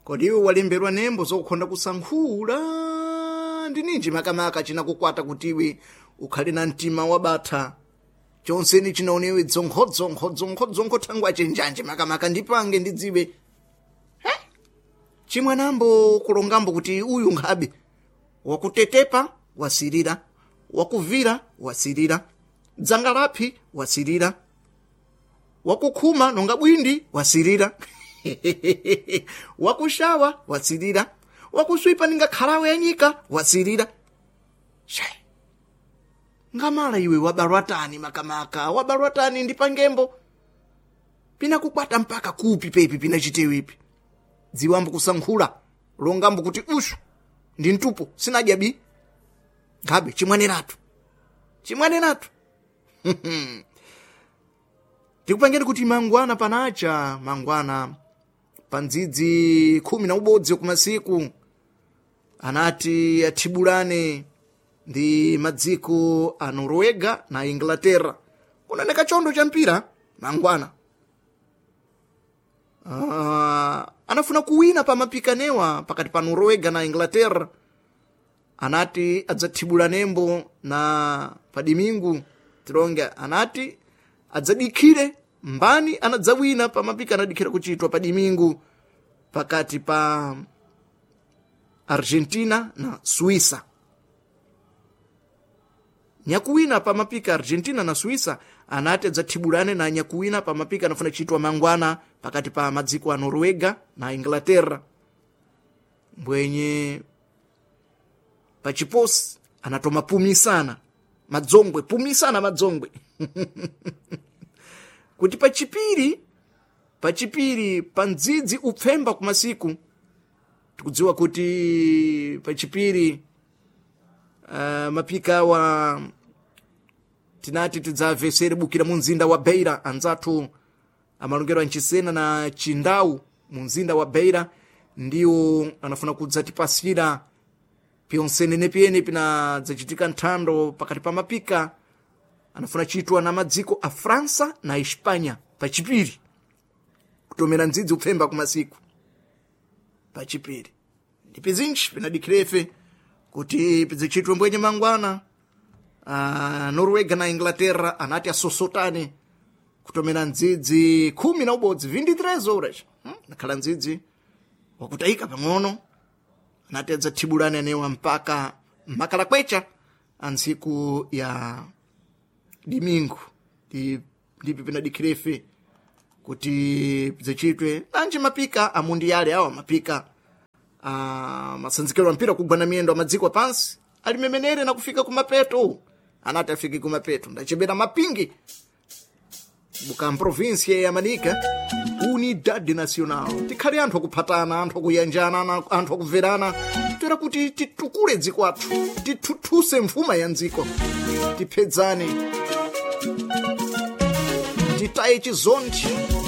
kodi iwe walemberwa nembo zokukhonda kusankhula ndi ninji makamaka chinakukwata kuti iwe ukhale na mtima wabatha chonseni chinaonewe dzonkhod thangwa chenjanje makamaka ndipange ndidziwe chimwanambo kulongambo kuti uyu nkhabe wakutetepa wasirira, wakuvira wasirira, dzangalaphi wasirira, wakukhuma nonga bwindi wasirira wakushawa wasirira, wakuswipa ninga khalawe ya nyika wasirira. Ngamala iwe wabarwatani makamaka, wabarwatani ndipangembo pina kukwata mpaka kupi pepi pina chitewipi dziwambo kusankhula longambo kuti ushu ndi ntupo sinajabi ngabe chimwaneratu tikupangeni kuti mangwana panacha mangwana pandzidzi 11 kumasiku anati athibulane ndi madziko a Norwega na Inglaterra kunaneka chondo cha mpira mangwana. Anafuna kuwina pa mapikanewa pakati pa Norwega na Inglaterra anati adzathibulambo na padimingu tironga anati adzadikhire mbani anadzawina pa mapika anadikhira kuchitwa padimingu pakati pa Argentina na Suisa. Nyakuwina pa mapika Argentina na Suisa anati adzathibulane na nyakuwina pa mapika anafuna kuchitwa mangwana pakati pa madziko a Norwega na Inglaterra. Mbwenye pachiposi anatoma pumisana madzongwe kuti pachipiri pandzidzi upfemba kumasiku tikudziwa kuti pachipiri mapika wa tinati tidzavesere bukira munzinda wa Beira anzathu amalongero anchisena na chindau munzinda wa Beira ndiwo anafuna kudzatipasira pionsene nepiyene pina dzachitika nthando pakati pa mapika anafuna chitwa na madziko a Fransa na Espanya pachipiri kutomera ndzidzi upfemba kumasiku pachipiri ndipi zinji pinadikhirefe kuti pidzichitwe mbwenye mangwana Norwega na Inglaterra anati asosotane kutomera ndzidzi 11 23 horas nakhala ndzidzi wakutayika pang'ono anati adzathibulane anewa mpaka makalakwecha antsiku ya dimingu ndipi pinadikhirefe kuti pidzichitwe nanji mapika amundiyale awa mapika masanzikelo mpira kugwana miyendo amadziko apansi alimemenere na kufika kumapeto anati afike kumapeto ndachebera mapingi buka provinsia ya Manika Unidade Nacional tikhali anthu akuphatana anthu akuyanjana anthu akuverana tera kuti titukule dziko athu tituthuse mfuma ya ndziko tiphedzane titaye chizondi